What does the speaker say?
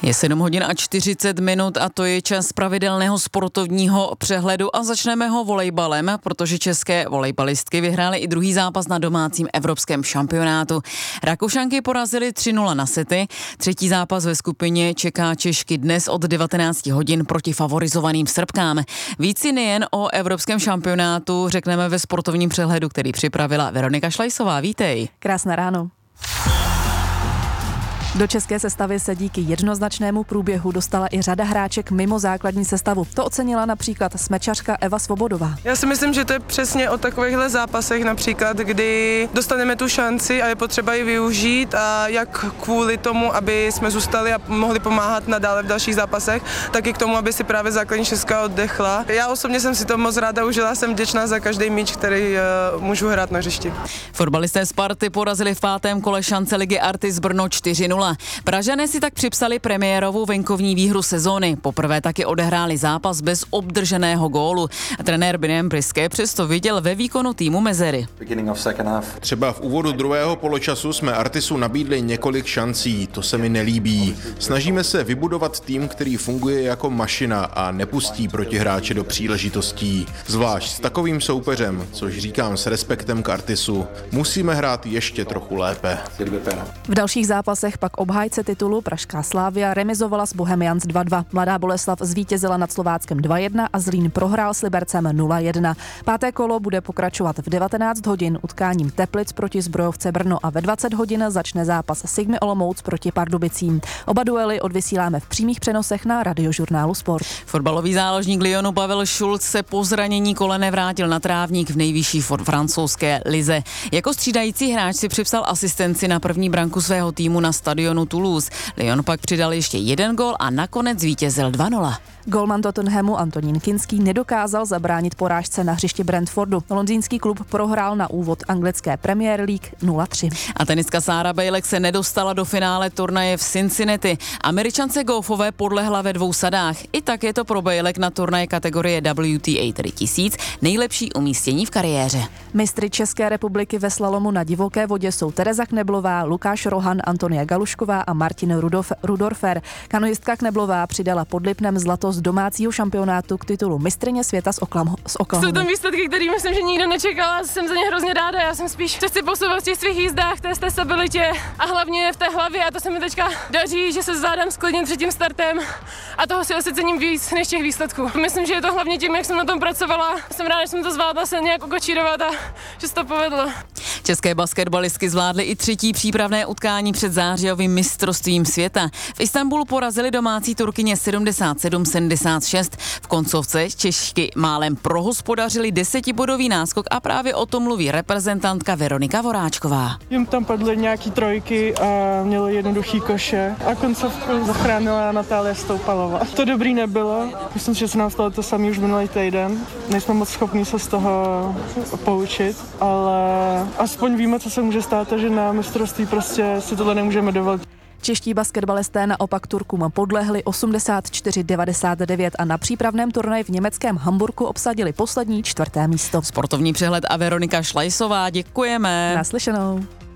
Je 7 hodin a 40 minut a to je čas pravidelného sportovního přehledu a začneme ho volejbalem, protože české volejbalistky vyhrály i druhý zápas na domácím evropském šampionátu. Rakušanky porazily 3-0 na sety. Třetí zápas ve skupině čeká Češky dnes od 19 hodin proti favorizovaným Srbkám. Víc si nejen o evropském šampionátu řekneme ve sportovním přehledu, který připravila Veronika Šlajsová. Vítej. Krásné ráno. Do české sestavy se díky jednoznačnému průběhu dostala i řada hráček mimo základní sestavu. To ocenila například smečařka Eva Svobodová. Já si myslím, že to je přesně o takovýchhle zápasech například, kdy dostaneme tu šanci a je potřeba ji využít a jak kvůli tomu, aby jsme zůstali a mohli pomáhat nadále v dalších zápasech, tak i k tomu, aby si právě základní šestka oddechla. Já osobně jsem si to moc ráda užila, jsem vděčná za každý míč, který můžu hrát na hřišti. Fotbalisté Sparty porazili v 5. kole šance ligy Artis Brno 4-0. Pražané si tak připsali premiérovou venkovní výhru sezóny. Poprvé taky odehráli zápas bez obdrženého gólu. Trenér Binem Briské přesto viděl ve výkonu týmu mezery. Třeba v úvodu druhého poločasu jsme Artisu nabídli několik šancí, to se mi nelíbí. Snažíme se vybudovat tým, který funguje jako mašina a nepustí protihráče do příležitostí. Zvlášť s takovým soupeřem, což říkám s respektem k Artisu, musíme hrát ještě trochu lépe. V dalších zápasech pak obhájce titulu pražská Slavia remizovala s Bohemians 2-2. Mladá Boleslav zvítězila nad Slováckem 2-1 a Zlín prohrál s Libercem 0-1. Páté kolo bude pokračovat v 19 hodin utkáním Teplic proti Zbrojovce Brno a ve 20 hodin začne zápas Sigmy Olomouc proti Pardubicím. Oba duely odvysíláme v přímých přenosech na Radiožurnálu Sport. Fotbalový záložník Lyonu Pavel Schulz se po zranění kolene vrátil na trávník v nejvyšší francouzské lize. Jako střídající hráč si připsal asistenci na první branku svého týmu na stadionu Toulouse. Lyon pak přidal ještě jeden gól a nakonec zvítězil 2-0. Golman Tottenhamu Antonín Kinský nedokázal zabránit porážce na hřišti Brentfordu. Londýnský klub prohrál na úvod anglické Premier League 0-3. A tenistka Sarah Bejlek se nedostala do finále turnaje v Cincinnati. Američance Goffové podlehla ve 2 sadách. I tak je to pro Bejlek na turnaje kategorie WTA 3000 nejlepší umístění v kariéře. Mistry České republiky ve slalomu na divoké vodě jsou Tereza Kneblová, Lukáš Rohan, Antonia Galušková a Martin Rudorfer. Kanoistka Kneblová přidala pod Lipnem zlato z domácího šampionátu k titulu mistryně světa z Oklahomy. Jsou tam výsledky, které myslím, že nikdo nečekal. Jsem za ně hrozně ráda. Já jsem spíš chci posouvat v těch svých jízdách, té stabilitě a hlavně v té hlavě. A to se mi teďka daří, že se zvládám sklidnit před tím startem a toho si asi cením víc než těch výsledků. Myslím, že je to hlavně tím, jak jsem na tom pracovala. Jsem ráda, že jsem to zvládla se nějak ukočírovat a že se to povedlo. České basketbalistky zvládly i třetí přípravné utkání před zářijovým mistrovstvím světa. V Istanbulu porazili domácí Turkyně 77-76. V koncovce Češky málem prohospodařili 10bodový náskok a právě o tom mluví reprezentantka Veronika Voráčková. Jim tam padly nějaký trojky a měli jednoduchý koše a koncovku zachránila Natália Stoupalová. To dobrý nebylo. Myslím, že se nám stalo to samý už minulý týden. Nejsme moc schopní se z toho poučit, ale aspoň víme, co se může stát, že na mistrovství prostě si tohle nemůžeme dovolit. Čeští basketbalisté naopak Turkům podlehli 84-99 a na přípravném turnaji v německém Hamburku obsadili poslední 4. místo. Sportovní přehled a Veronika Šlajsová, děkujeme. Naslyšenou.